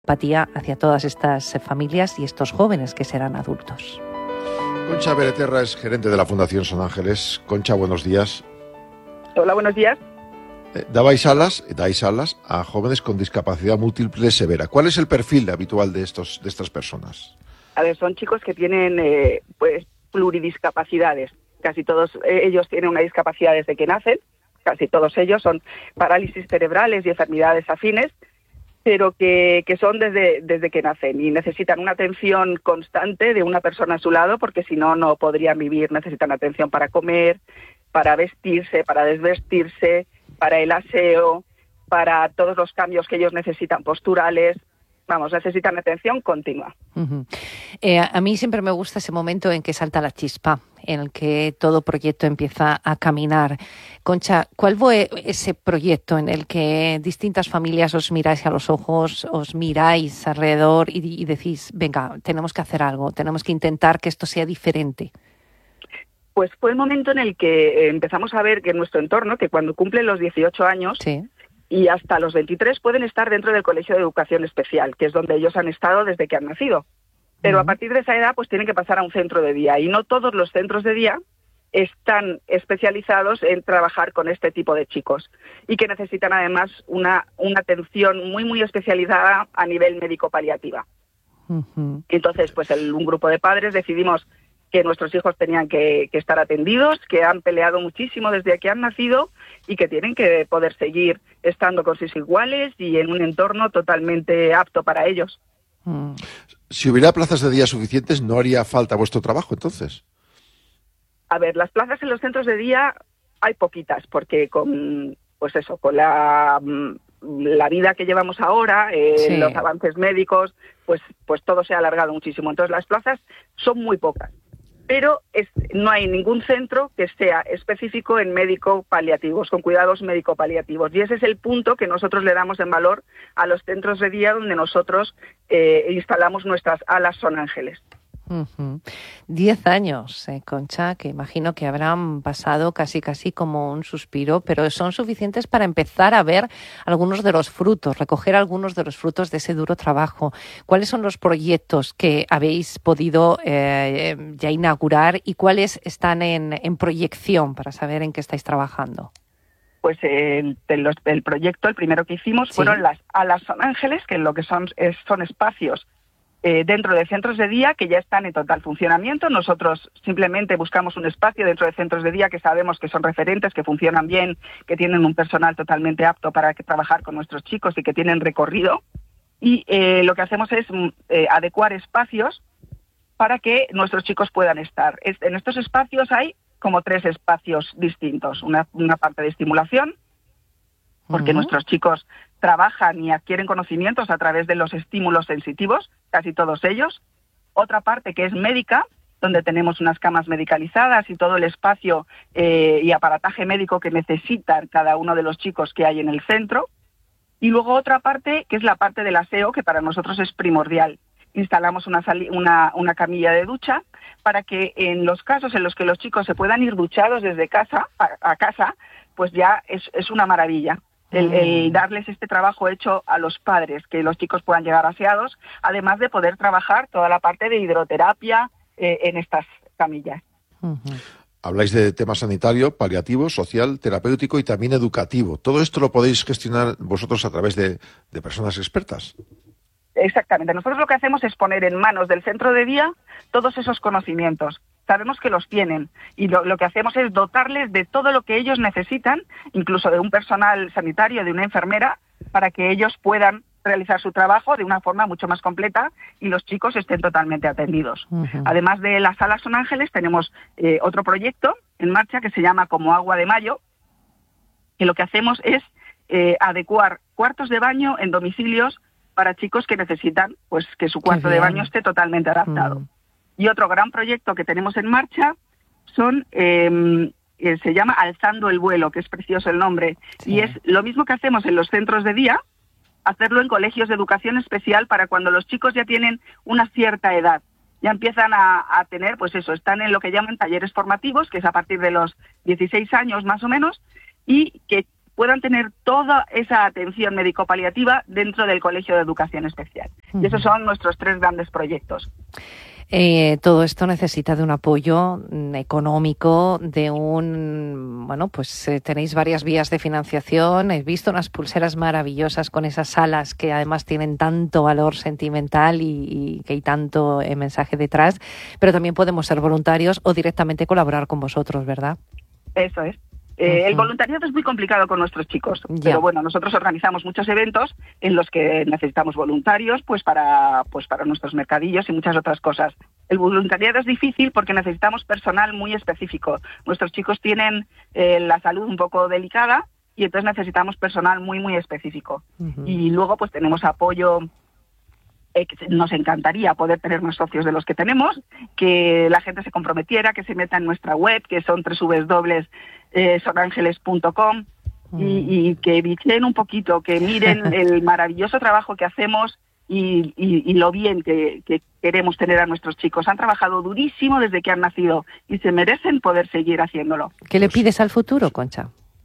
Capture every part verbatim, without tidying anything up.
Empatía hacia todas estas familias y estos jóvenes que serán adultos. Concha Bereterra es gerente de la Fundación Son Ángeles. Concha, buenos días. Hola, buenos días. Eh, dabais alas, dais alas a jóvenes con discapacidad múltiple severa. ¿Cuál es el perfil habitual de estos de estas personas? A ver, son chicos que tienen eh, pues pluridiscapacidades. Casi todos eh, ellos tienen una discapacidad desde que nacen. Casi todos ellos son parálisis cerebrales y enfermedades afines, pero que, que son desde, desde que nacen y necesitan una atención constante de una persona a su lado, porque si no, no podrían vivir. Necesitan atención para comer, para vestirse, para desvestirse, para el aseo, para todos los cambios que ellos necesitan posturales. Vamos, necesitan atención continua. Uh-huh. Eh, a mí siempre me gusta ese momento en que salta la chispa, en el que todo proyecto empieza a caminar. Concha, ¿cuál fue ese proyecto en el que distintas familias os miráis a los ojos, os miráis alrededor y, y decís, venga, tenemos que hacer algo, tenemos que intentar que esto sea diferente? Pues fue el momento en el que empezamos a ver que en nuestro entorno, que cuando cumplen los dieciocho años... Sí. Y hasta los veintitrés pueden estar dentro del Colegio de Educación Especial, que es donde ellos han estado desde que han nacido. Pero uh-huh. a partir de esa edad pues tienen que pasar a un centro de día. Y no todos los centros de día están especializados en trabajar con este tipo de chicos. Y que necesitan además una, una atención muy, muy especializada a nivel médico-paliativa. Uh-huh. Entonces, pues el, un grupo de padres decidimos que nuestros hijos tenían que, que estar atendidos, que han peleado muchísimo desde que han nacido y que tienen que poder seguir estando con sus iguales y en un entorno totalmente apto para ellos. Mm. Si hubiera plazas de día suficientes, ¿no haría falta vuestro trabajo entonces? A ver, las plazas en los centros de día hay poquitas, porque con, pues eso, con la, la vida que llevamos ahora, eh, sí. los avances médicos, pues, pues todo se ha alargado muchísimo. Entonces las plazas son muy pocas. Pero es, no hay ningún centro que sea específico en médico-paliativos, con cuidados médico-paliativos. Y ese es el punto que nosotros le damos en valor a los centros de día donde nosotros eh, instalamos nuestras alas Son Ángeles. Uh-huh. Diez años, eh, Concha, que imagino que habrán pasado casi casi como un suspiro, pero son suficientes para empezar a ver algunos de los frutos, recoger algunos de los frutos de ese duro trabajo. ¿Cuáles son los proyectos que habéis podido eh, ya inaugurar y cuáles están en, en proyección para saber en qué estáis trabajando? Pues el, el, el proyecto, el primero que hicimos, sí. fueron las alas Son Ángeles, que lo que son es, son espacios Eh, dentro de centros de día que ya están en total funcionamiento. Nosotros simplemente buscamos un espacio dentro de centros de día que sabemos que son referentes, que funcionan bien, que tienen un personal totalmente apto para que, trabajar con nuestros chicos y que tienen recorrido. Y eh, lo que hacemos es eh, adecuar espacios para que nuestros chicos puedan estar. Es, en estos espacios hay como tres espacios distintos. Una, una parte de estimulación, porque uh-huh. nuestros chicos trabajan y adquieren conocimientos a través de los estímulos sensitivos, casi todos ellos. Otra parte que es médica, donde tenemos unas camas medicalizadas y todo el espacio eh, y aparataje médico que necesitan cada uno de los chicos que hay en el centro. Y luego otra parte que es la parte del aseo, que para nosotros es primordial. Instalamos una, sali- una, una camilla de ducha para que en los casos en los que los chicos se puedan ir duchados desde casa a, a casa, pues ya es, es una maravilla. El, el darles este trabajo hecho a los padres, que los chicos puedan llegar aseados, además de poder trabajar toda la parte de hidroterapia eh, en estas camillas. Uh-huh. Habláis de tema sanitario, paliativo, social, terapéutico y también educativo. ¿Todo esto lo podéis gestionar vosotros a través de, de personas expertas? Exactamente. Nosotros lo que hacemos es poner en manos del centro de día todos esos conocimientos. Sabemos que los tienen y lo, lo que hacemos es dotarles de todo lo que ellos necesitan, incluso de un personal sanitario, de una enfermera, para que ellos puedan realizar su trabajo de una forma mucho más completa y los chicos estén totalmente atendidos. Uh-huh. Además de las alas Son Ángeles, tenemos eh, otro proyecto en marcha que se llama Como Agua de Mayo, que lo que hacemos es eh, adecuar cuartos de baño en domicilios para chicos que necesitan pues que su cuarto de baño esté totalmente adaptado. Uh-huh. Y otro gran proyecto que tenemos en marcha son eh, eh, se llama Alzando el Vuelo, que es precioso el nombre, sí. Y es lo mismo que hacemos en los centros de día, hacerlo en colegios de educación especial para cuando los chicos ya tienen una cierta edad. Ya empiezan a, a tener, pues eso, están en lo que llaman talleres formativos, que es a partir de los dieciséis años más o menos, y que puedan tener toda esa atención médico-paliativa dentro del Colegio de Educación Especial. Uh-huh. Y esos son nuestros tres grandes proyectos. Eh, todo esto necesita de un apoyo económico, de un, bueno, pues eh, tenéis varias vías de financiación. He visto unas pulseras maravillosas con esas alas que además tienen tanto valor sentimental y, y que hay tanto eh, mensaje detrás, pero también podemos ser voluntarios o directamente colaborar con vosotros, ¿verdad? Eso es. Eh, uh-huh. El voluntariado es muy complicado con nuestros chicos, yeah. pero bueno, nosotros organizamos muchos eventos en los que necesitamos voluntarios, pues para, pues para nuestros mercadillos y muchas otras cosas. El voluntariado es difícil porque necesitamos personal muy específico. Nuestros chicos tienen eh, la salud un poco delicada y entonces necesitamos personal muy, muy específico. Uh-huh. Y luego pues tenemos apoyo. Eh, nos encantaría poder tener más socios de los que tenemos, que la gente se comprometiera, que se meta en nuestra web, que son doble u doble u doble u punto son ángeles punto com, mm. y, y que vigien un poquito, que miren el maravilloso trabajo que hacemos y, y, y lo bien que, que queremos tener a nuestros chicos. Han trabajado durísimo desde que han nacido y se merecen poder seguir haciéndolo. ¿Qué le pides al futuro, Concha?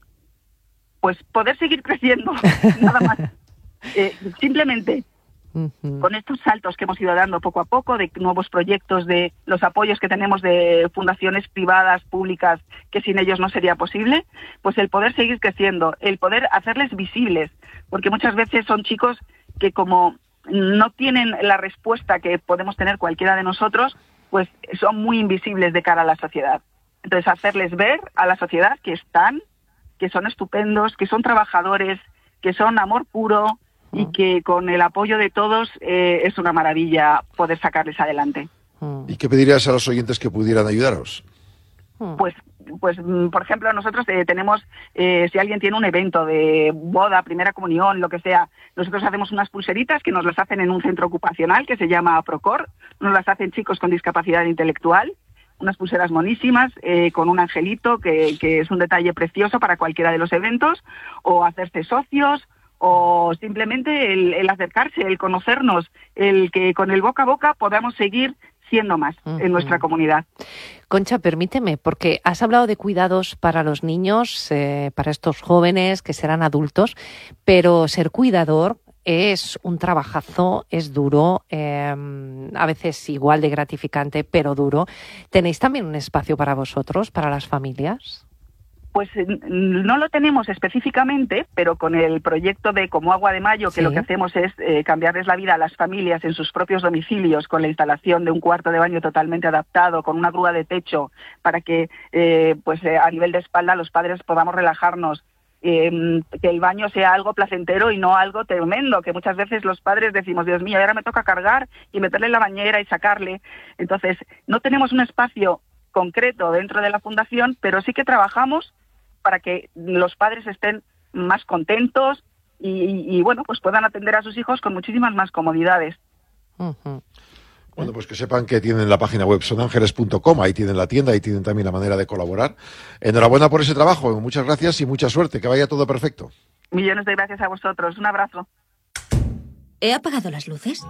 Pues poder seguir creciendo, nada más. Eh, simplemente... Uh-huh. Con estos saltos que hemos ido dando poco a poco, de nuevos proyectos, de los apoyos que tenemos de fundaciones privadas, públicas, que sin ellos no sería posible, pues el poder seguir creciendo, el poder hacerles visibles, porque muchas veces son chicos que como no tienen la respuesta que podemos tener cualquiera de nosotros, pues son muy invisibles de cara a la sociedad. Entonces hacerles ver a la sociedad que están, que son estupendos, que son trabajadores, que son amor puro, y que con el apoyo de todos eh, es una maravilla poder sacarles adelante. ¿Y qué pedirías a los oyentes que pudieran ayudaros? Pues, pues por ejemplo, nosotros eh, tenemos, eh, si alguien tiene un evento de boda, primera comunión, lo que sea, nosotros hacemos unas pulseritas que nos las hacen en un centro ocupacional que se llama Procor, nos las hacen chicos con discapacidad intelectual, unas pulseras monísimas eh, con un angelito que, que es un detalle precioso para cualquiera de los eventos, o hacerse socios, o simplemente el, el acercarse, el conocernos, el que con el boca a boca podamos seguir siendo más uh-huh. en nuestra comunidad. Concha, permíteme, porque has hablado de cuidados para los niños, eh, para estos jóvenes que serán adultos, pero ser cuidador es un trabajazo, es duro, eh, a veces igual de gratificante, pero duro. ¿Tenéis también un espacio para vosotros, para las familias? Pues no lo tenemos específicamente, pero con el proyecto de Como Agua de Mayo, que sí. lo que hacemos es eh, cambiarles la vida a las familias en sus propios domicilios, con la instalación de un cuarto de baño totalmente adaptado, con una grúa de techo, para que eh, pues eh, a nivel de espalda los padres podamos relajarnos, eh, que el baño sea algo placentero y no algo tremendo, que muchas veces los padres decimos, Dios mío, ahora me toca cargar y meterle en la bañera y sacarle. Entonces, no tenemos un espacio concreto dentro de la fundación, pero sí que trabajamos para que los padres estén más contentos y, y, y, bueno, pues puedan atender a sus hijos con muchísimas más comodidades. Uh-huh. Bueno, pues que sepan que tienen la página web son ángeles punto com, ahí tienen la tienda, ahí tienen también la manera de colaborar. Enhorabuena por ese trabajo, muchas gracias y mucha suerte, que vaya todo perfecto. Millones de gracias a vosotros, un abrazo. ¿He apagado las luces?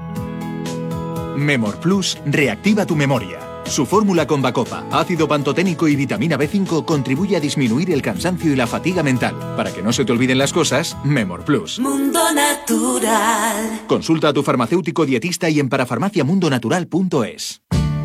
Memor Plus reactiva tu memoria. Su fórmula con Bacopa, ácido pantoténico y vitamina B cinco contribuye a disminuir el cansancio y la fatiga mental. Para que no se te olviden las cosas, Memor Plus. Mundo Natural. Consulta a tu farmacéutico dietista y en parafarmacia mundo natural punto es.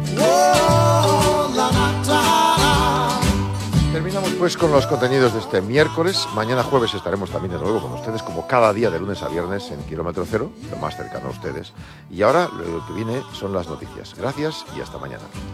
Terminamos pues con los contenidos de este miércoles. Mañana jueves estaremos también de nuevo con ustedes, como cada día de lunes a viernes en Kilómetro Cero, lo más cercano a ustedes. Y ahora lo que viene son las noticias. Gracias y hasta mañana.